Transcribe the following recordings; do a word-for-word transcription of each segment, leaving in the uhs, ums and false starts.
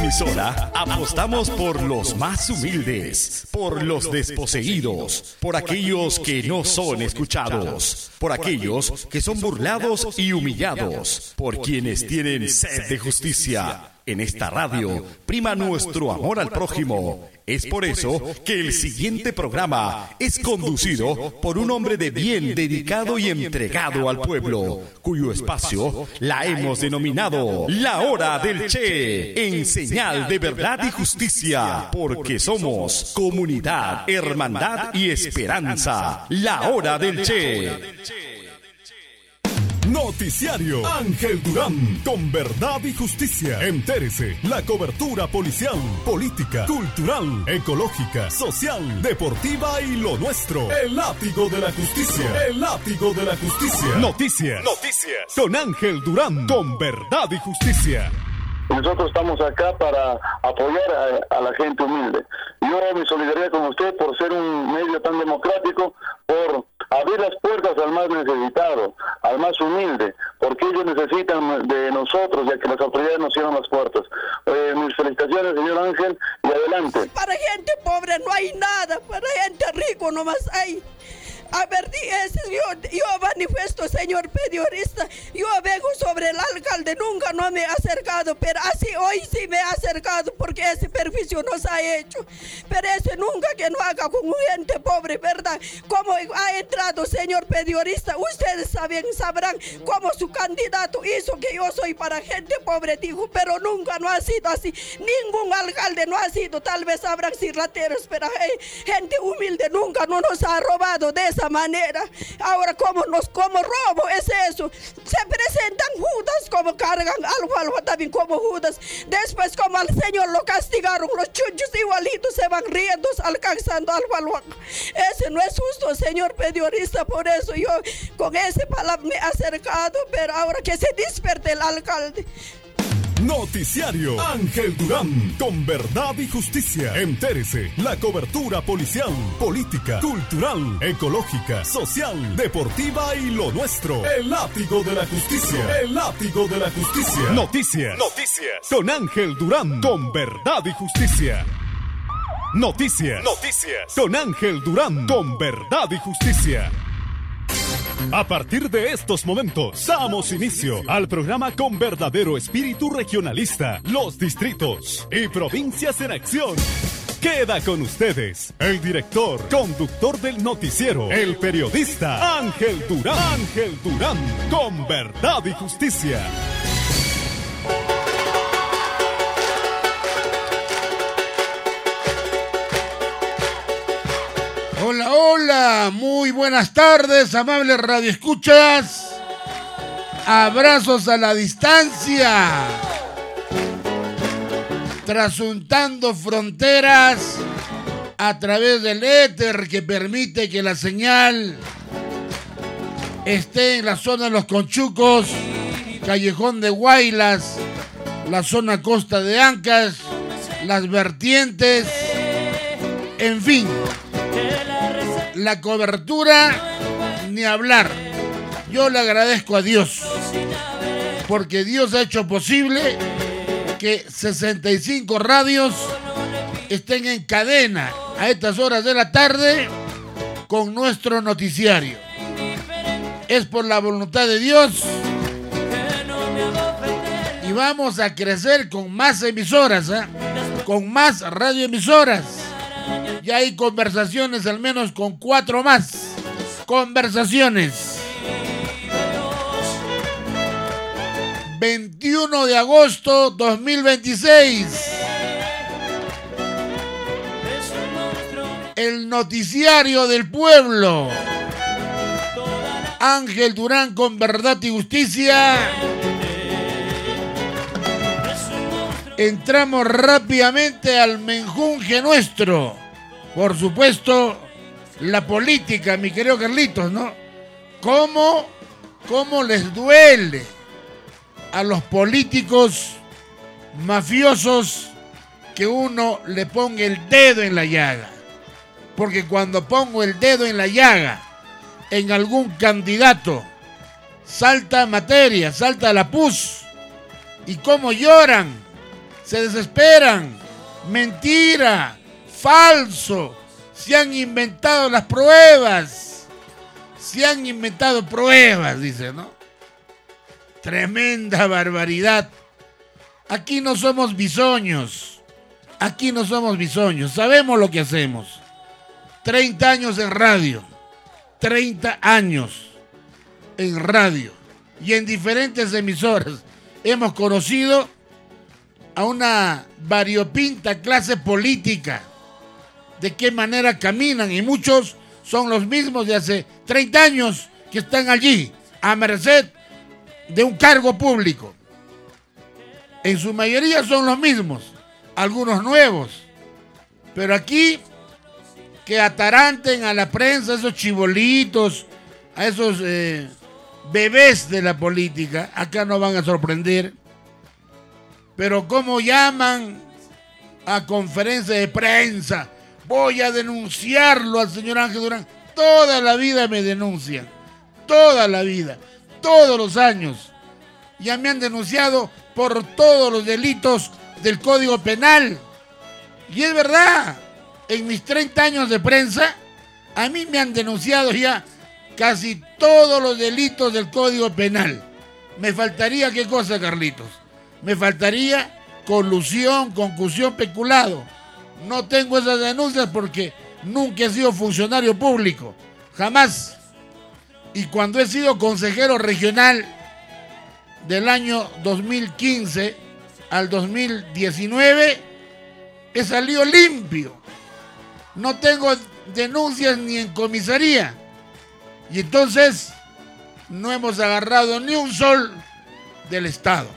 emisora apostamos por los más humildes, por los desposeídos, por aquellos que no son escuchados, por aquellos que son burlados y humillados, por quienes tienen sed de justicia. En esta radio prima nuestro amor al prójimo. Es por eso que el siguiente programa es conducido por un hombre de bien dedicado y entregado al pueblo, cuyo espacio la hemos denominado La Hora del Che, en señal de verdad y justicia, porque somos comunidad, hermandad y esperanza. La Hora del Che. Noticiario Ángel Durán, con verdad y justicia. Entérese, la cobertura policial, política, cultural, ecológica, social, deportiva y lo nuestro. El látigo de la justicia. El látigo de la justicia. Noticias. Noticias. Con Ángel Durán, con verdad y justicia. Nosotros estamos acá para apoyar a, a la gente humilde. Yo mi solidaridad con usted por ser un medio tan democrático, por abrir las puertas al más necesitado, al más humilde, porque ellos necesitan de nosotros, ya que las autoridades nos cierran las puertas. Eh, mis felicitaciones, señor Ángel, y adelante. Para gente pobre no hay nada, para gente rico nomás hay. A ver, yo, yo manifiesto, señor periodista, yo vengo sobre el alcalde, nunca no me he acercado, pero así hoy sí me he acercado porque ese perjuicio nos ha hecho. Pero ese nunca que no haga con gente pobre, ¿verdad? Como ha entrado, señor periodista, ustedes saben, sabrán cómo su candidato hizo que yo soy para gente pobre, dijo, pero nunca no ha sido así. Ningún alcalde no ha sido, tal vez habrán cirlateros, pero hey, gente humilde nunca no nos ha robado de esa manera. Ahora como nos como robo es eso, se presentan Judas como cargan algo, algo también como Judas, después como al Señor lo castigaron, los chuchos igualitos se van riendo alcanzando algo, algo. Ese no es justo, señor periodista, por eso yo con ese palabra me he acercado, pero ahora que se despierte el alcalde. Noticiario Ángel Durán, con verdad y justicia. Entérese, la cobertura policial, política, cultural, ecológica, social, deportiva y lo nuestro. El látigo de la justicia. El látigo de la justicia. Noticias. Noticias. Con Ángel Durán, con verdad y justicia. Noticias. Noticias. Con Ángel Durán, con verdad y justicia. A partir de estos momentos, damos inicio al programa con verdadero espíritu regionalista, los distritos y provincias en acción. Queda con ustedes el director, conductor del noticiero, el periodista Ángel Durán. Ángel Durán, con verdad y justicia. Hola, hola, muy buenas tardes, amables radioescuchas. Abrazos a la distancia. Trasuntando fronteras a través del éter que permite que la señal esté en la zona de Los Conchucos, Callejón de Guaylas, la zona Costa de Ancas, las vertientes, en fin. La cobertura, ni hablar. Yo le agradezco a Dios, porque Dios ha hecho posible que sesenta y cinco radios estén en cadena a estas horas de la tarde con nuestro noticiario. Es por la voluntad de Dios y vamos a crecer con más emisoras, ¿eh? Con más radioemisoras. Ya hay conversaciones al menos con cuatro más. Conversaciones. veintiuno de agosto dos mil veintiséis. El noticiario del pueblo. Ángel Durán, con verdad y justicia. Entramos rápidamente al menjunje nuestro. Por supuesto, la política, mi querido Carlitos, ¿no? ¿Cómo, cómo les duele a los políticos mafiosos que uno le ponga el dedo en la llaga? Porque cuando pongo el dedo en la llaga en algún candidato, salta materia, salta la pus. ¿Y cómo lloran? Se desesperan. Mentira. Falso. Se han inventado las pruebas. Se han inventado pruebas, dice, ¿no? Tremenda barbaridad. Aquí no somos bisoños. Aquí no somos bisoños. Sabemos lo que hacemos. treinta años en radio. treinta años en radio. Y en diferentes emisoras hemos conocido a una variopinta clase política. De qué manera caminan. Y muchos son los mismos de hace treinta años que están allí a merced de un cargo público. En su mayoría son los mismos, algunos nuevos. Pero aquí que ataranten a la prensa, a esos chibolitos, a esos eh, bebés de la política, acá no van a sorprender. Pero cómo llaman a conferencia de prensa, voy a denunciarlo al señor Ángel Durán. Toda la vida me denuncian, toda la vida, todos los años. Ya me han denunciado por todos los delitos del Código Penal. Y es verdad, en mis treinta años de prensa, a mí me han denunciado ya casi todos los delitos del Código Penal. Me faltaría, ¿qué cosa, Carlitos? Me faltaría colusión, concusión, peculado. No tengo esas denuncias porque nunca he sido funcionario público, jamás. Y cuando he sido consejero regional del año dos mil quince al dos mil diecinueve, he salido limpio. No tengo denuncias ni en comisaría. Y entonces no hemos agarrado ni un sol del Estado.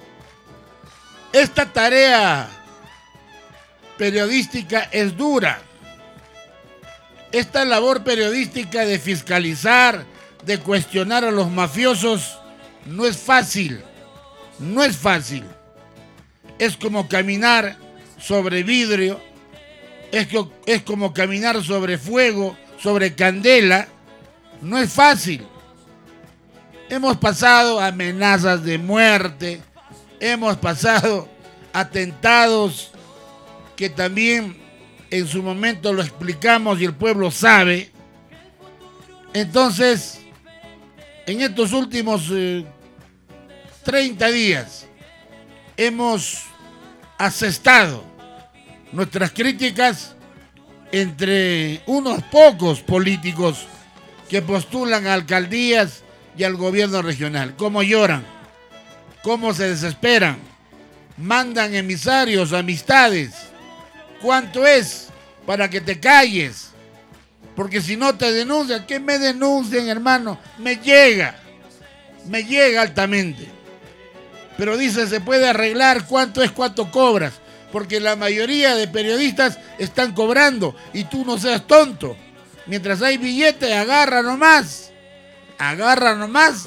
Esta tarea periodística es dura. Esta labor periodística de fiscalizar, de cuestionar a los mafiosos, no es fácil. No es fácil. Es como caminar sobre vidrio, es, que, es como caminar sobre fuego, sobre candela. No es fácil. Hemos pasado amenazas de muerte, hemos pasado atentados que también en su momento lo explicamos y el pueblo sabe. Entonces, en estos últimos eh, treinta días hemos asestado nuestras críticas entre unos pocos políticos que postulan a alcaldías y al gobierno regional. Cómo lloran, cómo se desesperan, mandan emisarios, amistades. ¿Cuánto es para que te calles? Porque si no te denuncian, ¿qué me denuncian, hermano? Me llega, me llega altamente. Pero dice, se puede arreglar, ¿cuánto es, cuánto cobras? Porque la mayoría de periodistas están cobrando y tú no seas tonto. Mientras hay billetes, agarra nomás, agarra nomás.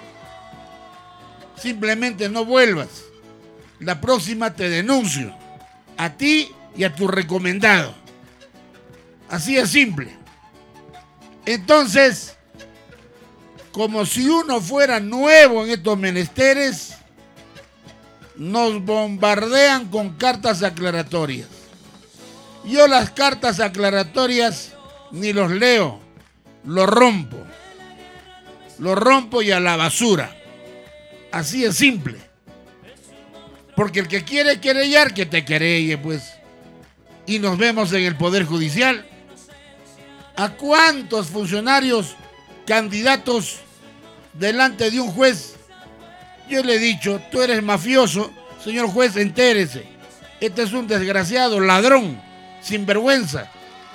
Simplemente no vuelvas. La próxima te denuncio, a ti y a tu recomendado. Así es simple. Entonces, como si uno fuera nuevo en estos menesteres, nos bombardean con cartas aclaratorias. Yo las cartas aclaratorias ni los leo, los rompo. Los rompo y a la basura. Así es simple. Porque el que quiere querellar, que te querelle, pues. Y nos vemos en el Poder Judicial. ¿A cuántos funcionarios, candidatos, delante de un juez? Yo le he dicho, tú eres mafioso, señor juez, entérese. Este es un desgraciado, ladrón, sinvergüenza.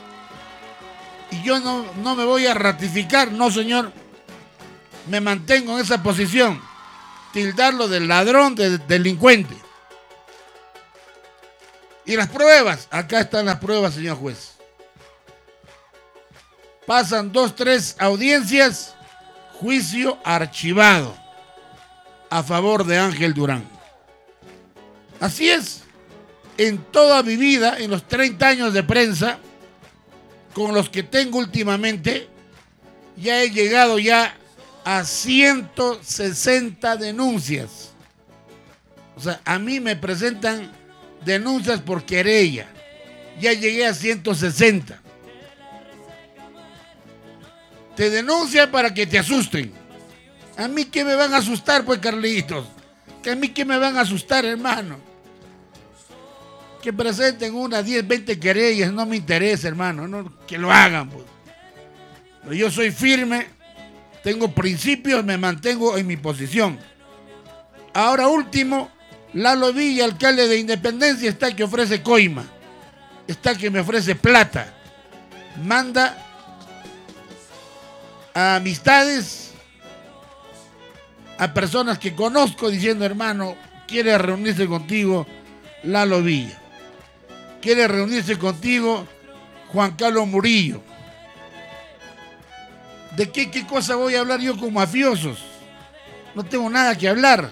Y yo no, no me voy a ratificar, no, señor. Me mantengo en esa posición. Tildarlo de ladrón, de delincuente. Y las pruebas, acá están las pruebas, señor juez. Pasan dos, tres audiencias, juicio archivado a favor de Ángel Durán. Así es. En toda mi vida, en los treinta años de prensa, con los que tengo últimamente, ya he llegado ya a ciento sesenta denuncias. O sea, a mí me presentan denuncias por querella. Ya llegué a ciento sesenta. Te denuncian para que te asusten. A mí que me van a asustar, pues, Carlitos. Que a mí que me van a asustar, hermano. Que presenten unas diez, veinte querellas, no me interesa, hermano. No, que lo hagan, pues. Pero yo soy firme, tengo principios, me mantengo en mi posición. Ahora último, Lalo Villa, alcalde de Independencia, está que ofrece coima. Está que me ofrece plata. Manda a amistades, a personas que conozco diciendo, hermano, quiere reunirse contigo Lalo Villa. Quiere reunirse contigo Juan Carlos Murillo. ¿De qué, qué cosa voy a hablar yo con mafiosos? No tengo nada que hablar.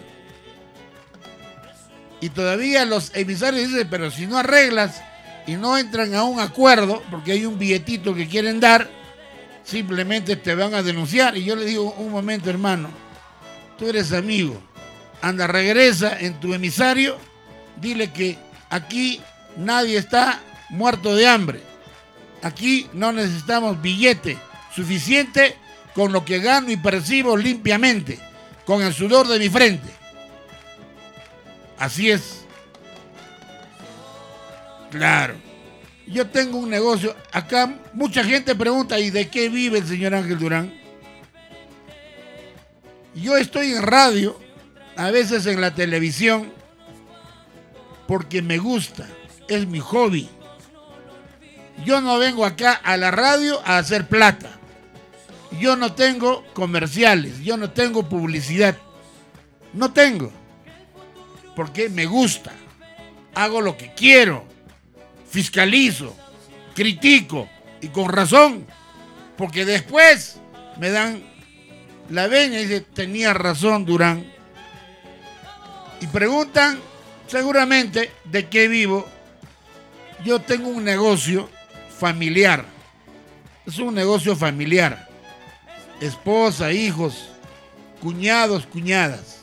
Y todavía los emisarios dicen, pero si no arreglas y no entran a un acuerdo, porque hay un billetito que quieren dar, simplemente te van a denunciar. Y yo le digo, un momento, hermano, tú eres amigo, anda, regresa en tu emisario, dile que aquí nadie está muerto de hambre. Aquí no necesitamos billete suficiente, con lo que gano y percibo limpiamente, con el sudor de mi frente. Así es. Claro. Yo tengo un negocio. Acá mucha gente pregunta, ¿y de qué vive el señor Ángel Durán? Yo estoy en radio, a veces en la televisión, porque me gusta, es mi hobby. Yo no vengo acá a la radio a hacer plata. Yo no tengo comerciales, yo no tengo publicidad. No tengo. Porque me gusta. Hago lo que quiero. Fiscalizo, critico, y con razón. Porque después me dan la veña y dicen, tenía razón Durán. Y preguntan seguramente de qué vivo. Yo tengo un negocio familiar. Es un negocio familiar. Esposa, hijos, cuñados, cuñadas.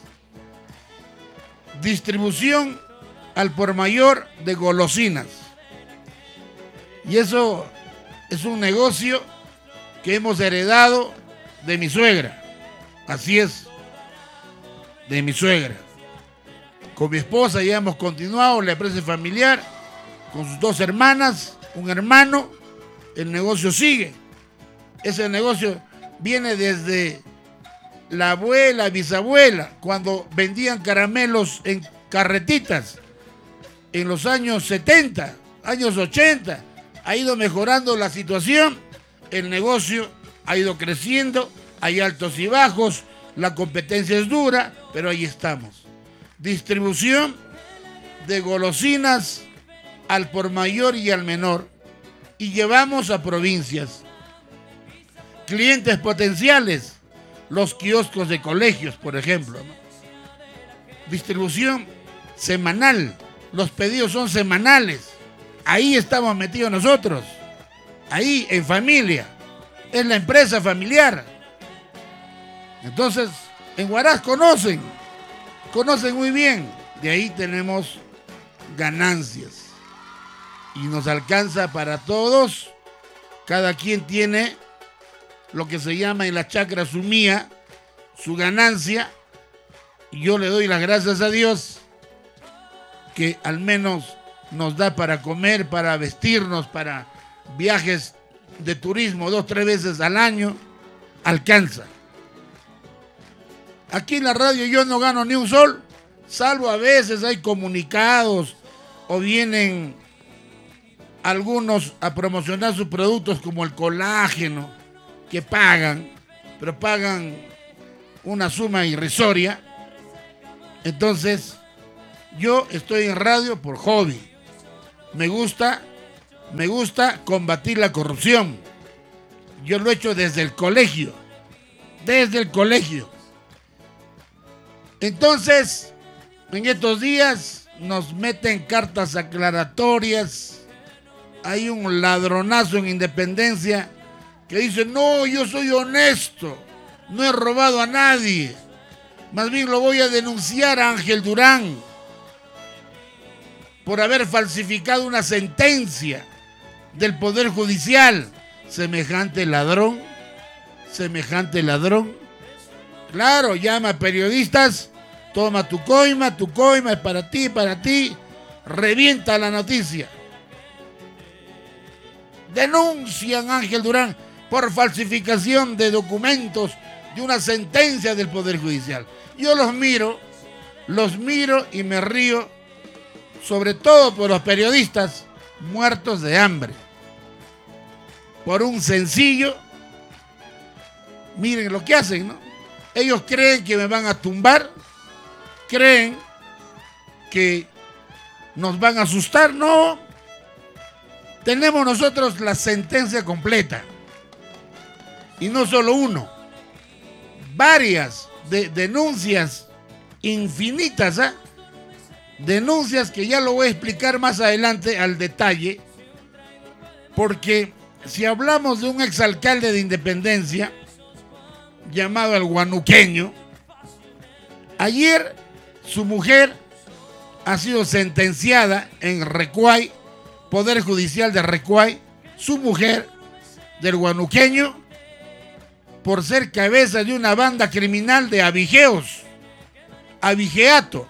Distribución al por mayor de golosinas. Y eso es un negocio que hemos heredado de mi suegra. Así es, de mi suegra. Con mi esposa ya hemos continuado la empresa familiar, con sus dos hermanas, un hermano. El negocio sigue. Ese negocio viene desde la abuela, bisabuela, cuando vendían caramelos en carretitas en los años setenta, años ochenta. Ha ido mejorando la situación, el negocio ha ido creciendo, hay altos y bajos, la competencia es dura, pero ahí estamos. Distribución de golosinas al por mayor y al menor, y llevamos a provincias. Clientes potenciales, los kioscos de colegios, por ejemplo, ¿no? Distribución semanal, los pedidos son semanales. Ahí estamos metidos nosotros, ahí en familia, es la empresa familiar. Entonces, en Huaraz conocen, conocen muy bien, de ahí tenemos ganancias y nos alcanza para todos. Cada quien tiene lo que se llama en la chacra su mía, su ganancia, y yo le doy las gracias a Dios que al menos nos da para comer, para vestirnos, para viajes de turismo dos, tres veces al año, alcanza. Aquí en la radio yo no gano ni un sol, salvo a veces hay comunicados o vienen algunos a promocionar sus productos como el colágeno, que pagan, pero pagan una suma irrisoria. Entonces, yo estoy en radio por hobby. Me gusta, me gusta combatir la corrupción. Yo lo he hecho desde el colegio, desde el colegio. Entonces, en estos días nos meten cartas aclaratorias. Hay un ladronazo en Independencia que dice, no, yo soy honesto, no he robado a nadie. Más bien lo voy a denunciar a Ángel Durán. por haber falsificado una sentencia del Poder Judicial. Semejante ladrón, semejante ladrón. Claro, llama a periodistas, toma tu coima, tu coima es para ti, para ti. Revienta la noticia. Denuncian a Ángel Durán por falsificación de documentos de una sentencia del Poder Judicial. Yo los miro, los miro y me río, sobre todo por los periodistas muertos de hambre. Por un sencillo, miren lo que hacen, ¿no? Ellos creen que me van a tumbar, creen que nos van a asustar. No, tenemos nosotros la sentencia completa. Y no solo uno, varias de, denuncias infinitas, ¿eh? Denuncias que ya lo voy a explicar más adelante al detalle, porque si hablamos de un exalcalde de Independencia llamado el Guanuqueño, ayer su mujer ha sido sentenciada en Recuay, Poder Judicial de Recuay, su mujer del Guanuqueño, por ser cabeza de una banda criminal de abigeos, abigeato.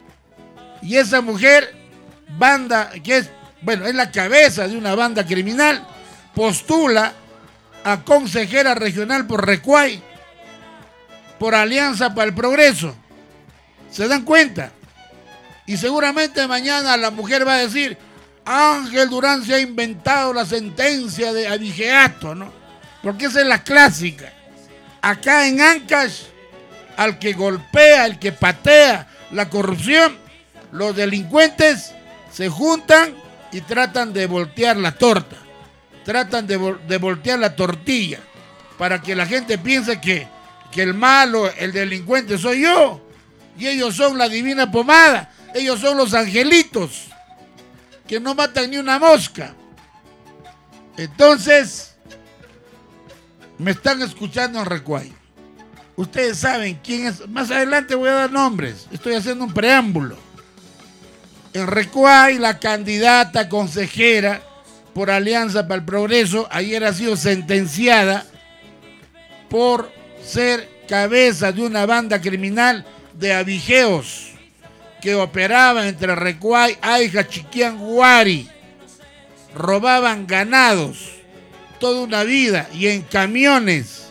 Y esa mujer, banda, que es, bueno, es la cabeza de una banda criminal, postula a consejera regional por Recuay, por Alianza para el Progreso. ¿Se dan cuenta? Y seguramente mañana la mujer va a decir, Ángel Durán se ha inventado la sentencia de abigeato, ¿no? Porque esa es la clásica. Acá en Ancash, al que golpea, al que patea la corrupción, los delincuentes se juntan y tratan de voltear la torta, tratan de, vo- de voltear la tortilla, para que la gente piense que, que el malo, el delincuente soy yo, y ellos son la divina pomada, ellos son los angelitos, que no matan ni una mosca. Entonces, me están escuchando en Recuay. Ustedes saben quién es, más adelante voy a dar nombres, estoy haciendo un preámbulo. En Recuay, la candidata consejera por Alianza para el Progreso ayer ha sido sentenciada por ser cabeza de una banda criminal de abigeos que operaba entre Recuay, Aija, Chiquián, Guari. Robaban ganados toda una vida y en camiones.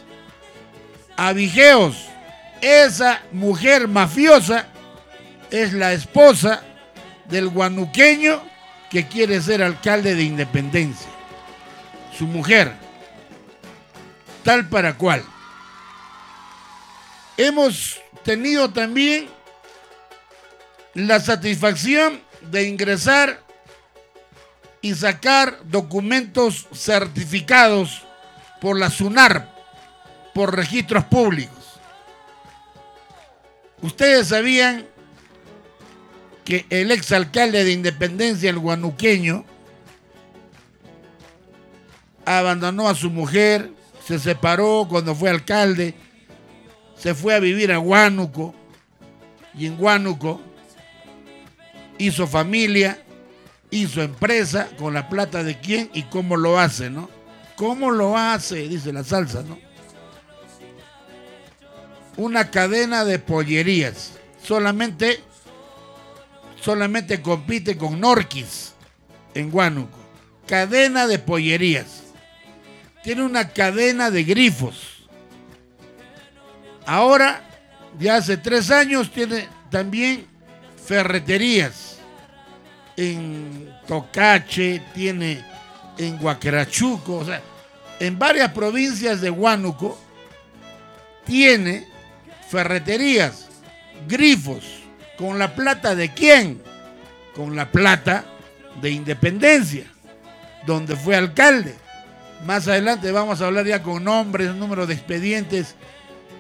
Abigeos. Esa mujer mafiosa es la esposa del guanuqueño que quiere ser alcalde de Independencia. Su mujer, tal para cual. Hemos tenido también la satisfacción de ingresar y sacar documentos certificados por la SUNARP, por registros públicos. Ustedes sabían que el exalcalde de Independencia, el guanuqueño, abandonó a su mujer, se separó cuando fue alcalde, se fue a vivir a Huánuco, y en Huánuco hizo familia, hizo empresa, con la plata de quién y cómo lo hace, ¿no? ¿Cómo lo hace? Dice la salsa, ¿no? Una cadena de pollerías, solamente... solamente compite con Norquis en Huánuco. Cadena de pollerías. Tiene una cadena de grifos. Ahora, ya hace tres años, tiene también ferreterías. En Tocache, tiene en Huacrachuco, o sea, en varias provincias de Huánuco, tiene ferreterías, grifos. ¿Con la plata de quién? Con la plata de Independencia, donde fue alcalde. Más adelante vamos a hablar ya con nombres, número de expedientes